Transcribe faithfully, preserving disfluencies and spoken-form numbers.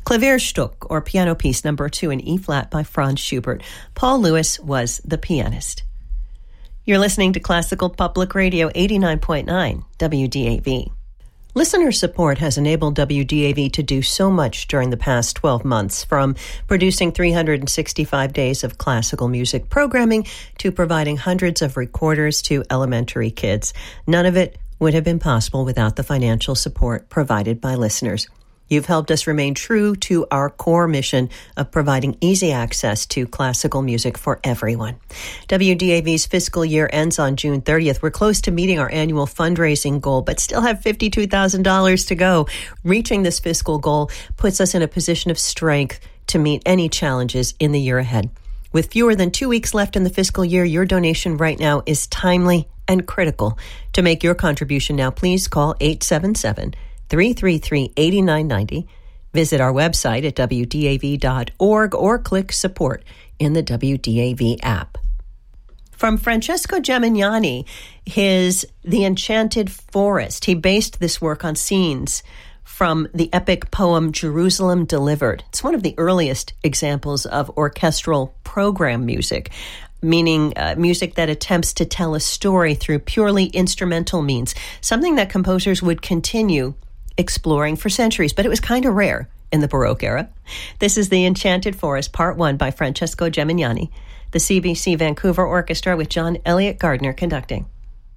Klavierstück, or Piano Piece Number Two in E-flat by Franz Schubert. Paul Lewis was the pianist. You're listening to Classical Public Radio eighty-nine point nine W D A V. Listener support has enabled W D A V to do so much during the past twelve months, from producing three hundred sixty-five days of classical music programming to providing hundreds of recorders to elementary kids. None of it would have been possible without the financial support provided by listeners. You've helped us remain true to our core mission of providing easy access to classical music for everyone. W D A V's fiscal year ends on June thirtieth. We're close to meeting our annual fundraising goal, but still have fifty-two thousand dollars to go. Reaching this fiscal goal puts us in a position of strength to meet any challenges in the year ahead. With fewer than two weeks left in the fiscal year, your donation right now is timely and critical. To make your contribution now, please call eight seven seven, three three three, eight nine nine zero. Visit our website at w d a v dot org or click support in the W D A V app. From Francesco Gemignani, his The Enchanted Forest. He based this work on scenes from the epic poem Jerusalem Delivered. It's one of the earliest examples of orchestral program music, meaning uh, music that attempts to tell a story through purely instrumental means, something that composers would continue exploring for centuries, but it was kind of rare in the Baroque era. This is The Enchanted Forest, Part one by Francesco Gemignani, the C B C Vancouver Orchestra with John Elliott Gardner conducting.